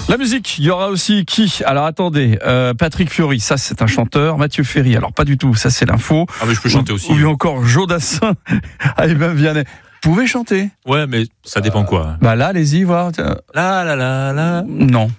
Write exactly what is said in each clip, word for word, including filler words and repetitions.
La musique, il y aura aussi qui ? Alors attendez, euh, Patrick Fiori, ça c'est un chanteur. Mathieu Ferry, alors pas du tout, ça c'est l'info. Ah mais je peux chanter ou, aussi. Ou encore Joe Dassin. Allez ben Vianney. Vous pouvez chanter ? Ouais, mais ça dépend quoi. Bah là, allez-y, voir. La la la la. Non.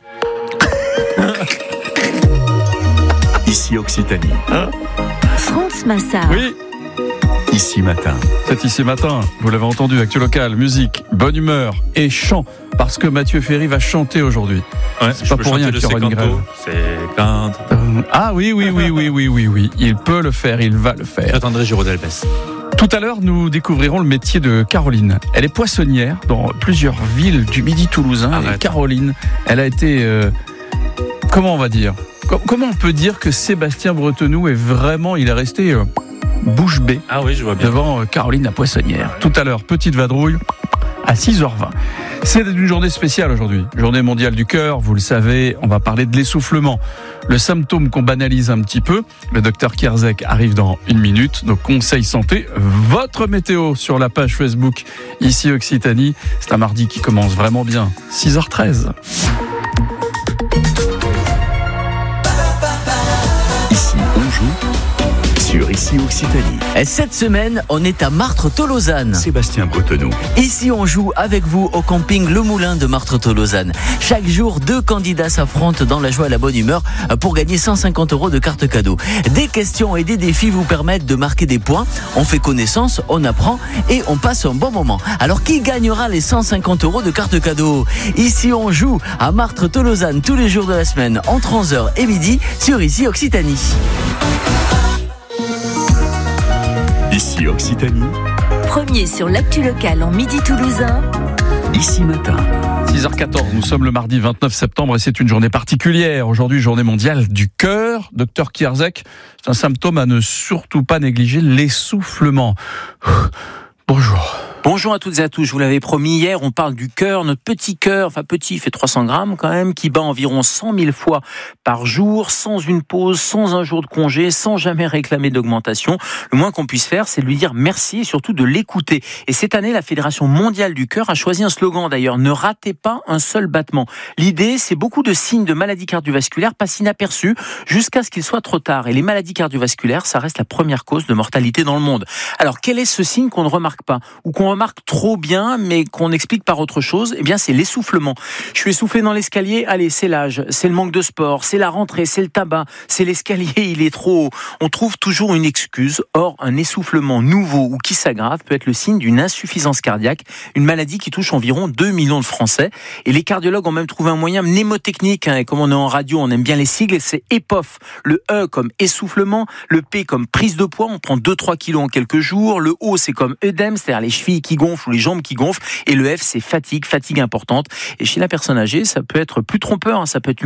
Ici Occitanie. Hein ? France Massard. Oui. Ici Matin. C'est Ici Matin, vous l'avez entendu, actu local, musique, bonne humeur et chant, parce que Mathieu Ferry va chanter aujourd'hui. Ouais, c'est je pas peux pour rien chanter qu'il y le aura une grève. C'est quand. Euh, ah oui, oui, oui, oui, oui, oui, oui, il peut le faire, il va le faire. J'attendrai Giraud d'Albès. Tout à l'heure, nous découvrirons le métier de Caroline. Elle est poissonnière dans plusieurs villes du Midi toulousain. Arrête. Et Caroline, elle a été, euh, comment on va dire, Com- comment on peut dire que Sébastien Bretenoux est vraiment, il est resté euh, bouche bée Ah oui, je vois bien. devant euh, Caroline la poissonnière. Tout à l'heure, petite vadrouille à six heures vingt. C'est une journée spéciale aujourd'hui, journée mondiale du cœur, vous le savez, on va parler de l'essoufflement. Le symptôme qu'on banalise un petit peu, le docteur Kierzek arrive dans une minute, nos conseils santé, votre météo sur la page Facebook Ici Occitanie. C'est un mardi qui commence vraiment bien, six heures treize. Ici on joue sur Ici Occitanie. Et cette semaine, on est à Martres-Tolosane. Sébastien Bretenoux. Ici, on joue avec vous au camping Le Moulin de Martres-Tolosane. Chaque jour, deux candidats s'affrontent dans la joie et la bonne humeur pour gagner cent cinquante euros de cartes cadeaux. Des questions et des défis vous permettent de marquer des points. On fait connaissance, on apprend et on passe un bon moment. Alors, qui gagnera les cent cinquante euros de cartes cadeaux ? Ici, on joue à Martres-Tolosane tous les jours de la semaine entre onze heures et midi sur Ici Occitanie. Ici Occitanie. Premier sur l'actu local en Midi toulousain. Ici Matin. six heures quatorze, nous sommes le mardi vingt-neuf septembre et c'est une journée particulière. Aujourd'hui, journée mondiale du cœur. Docteur Kierzek, c'est un symptôme à ne surtout pas négliger, l'essoufflement. Bonjour. Bonjour à toutes et à tous, je vous l'avais promis hier, on parle du cœur, notre petit cœur, enfin petit, il fait trois cents grammes quand même, qui bat environ cent mille fois par jour, sans une pause, sans un jour de congé, sans jamais réclamer d'augmentation. Le moins qu'on puisse faire, c'est de lui dire merci et surtout de l'écouter. Et cette année, la Fédération mondiale du cœur a choisi un slogan d'ailleurs, ne ratez pas un seul battement. L'idée, c'est beaucoup de signes de maladies cardiovasculaires passent inaperçus jusqu'à ce qu'il soit trop tard. Et les maladies cardiovasculaires, ça reste la première cause de mortalité dans le monde. Alors, quel est ce signe qu'on ne remarque pas ou qu'on remarque trop bien, mais qu'on explique par autre chose? Eh bien, c'est l'essoufflement. Je suis essoufflé dans l'escalier. Allez, c'est l'âge, c'est le manque de sport, c'est la rentrée, c'est le tabac, c'est l'escalier, il est trop haut. On trouve toujours une excuse. Or, un essoufflement nouveau ou qui s'aggrave peut être le signe d'une insuffisance cardiaque, une maladie qui touche environ deux millions de Français. Et les cardiologues ont même trouvé un moyen mnémotechnique. Hein, et comme on est en radio, on aime bien les sigles. C'est E P O F. Le E comme essoufflement, le P comme prise de poids. On prend deux à trois kilos en quelques jours. Le O, c'est comme œdème, c'est-à-dire les chevilles qui gonflent ou les jambes qui gonflent, et le F c'est fatigue, fatigue importante. Et chez la personne âgée, ça peut être plus trompeur, hein, ça peut être une